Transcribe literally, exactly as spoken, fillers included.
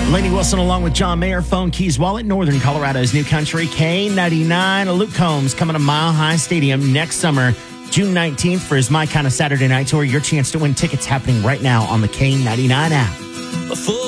Lainey Wilson along with John Mayer, Phone Keys Wallet, Northern Colorado's new country, K ninety-nine. Luke Combs coming to Mile High Stadium next summer, June nineteenth for his My Kind of Saturday Night Tour. Your chance to win tickets happening right now on the K ninety-nine app.